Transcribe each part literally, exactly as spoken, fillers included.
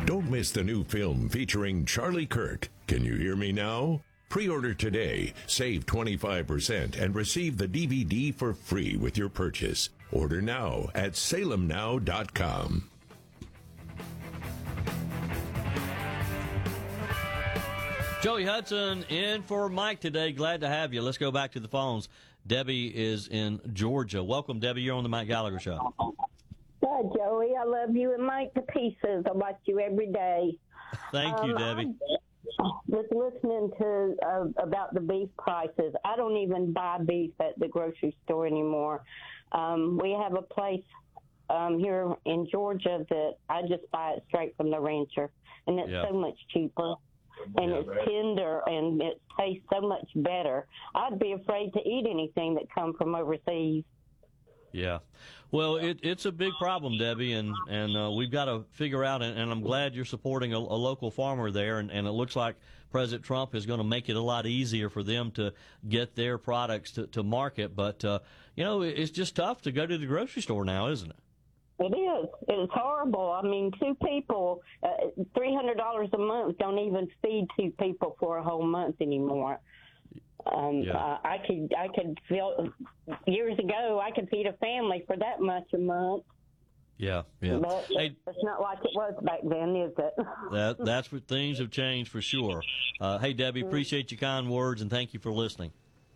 Don't miss the new film featuring Charlie Kirk. Can you hear me now? Pre-order today, save twenty-five percent, and receive the D V D for free with your purchase. Order now at salem now dot com. Joey Hudson in for Mike today. Glad to have you. Let's go back to the phones. Debbie is in Georgia. Welcome, Debbie. You're on the Mike Gallagher Show. Hi, Joey. I love you and Mike to pieces. I watch you every day. Thank you, um, Debbie. I was listening to uh, about the beef prices. I don't even buy beef at the grocery store anymore. Um, we have a place um, here in Georgia that I just buy it straight from the rancher, and it's Yeah. so much cheaper. And Yeah. it's tender, and it tastes so much better. I'd be afraid to eat anything that come from overseas. Yeah. Well, it, it's a big problem, Debbie, and, and uh, we've got to figure out, and, and I'm glad you're supporting a, a local farmer there, and, and it looks like President Trump is going to make it a lot easier for them to get their products to, to market. But, uh, you know, it's just tough to go to the grocery store now, isn't it? It is. It's horrible. I mean, two people, uh, three hundred dollars a month don't even feed two people for a whole month anymore. Um, Yeah. uh, I could, I could feel years ago I could feed a family for that much a month. Yeah, yeah. But Hey, it's not like it was back then, is it? that that's what things have changed for sure. Uh, hey, Debbie, appreciate your kind words, and thank you for listening.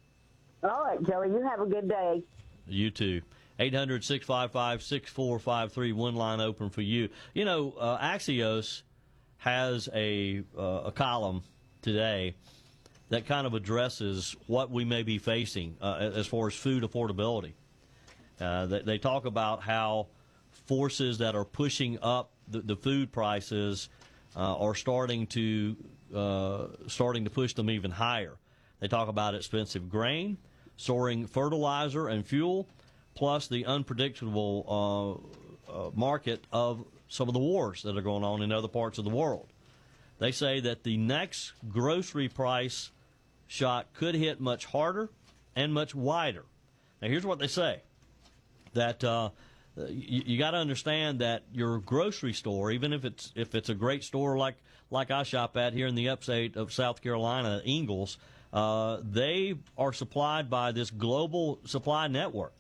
All right, Joey, you have a good day. You too. eight hundred, six five five, six four five three, one line open for you. You know, uh, Axios has a uh, a column today that kind of addresses what we may be facing uh, as far as food affordability. Uh, they, they talk about how forces that are pushing up the, the food prices uh, are starting to uh, starting to push them even higher. They talk about expensive grain, soaring fertilizer and fuel, plus the unpredictable uh, uh, market of some of the wars that are going on in other parts of the world. They say that the next grocery price shot could hit much harder and much wider. Now, here's what they say, that uh, you, you got to understand that your grocery store, even if it's if it's a great store like, like I shop at here in the upstate of South Carolina, Ingalls, uh, they are supplied by this global supply network.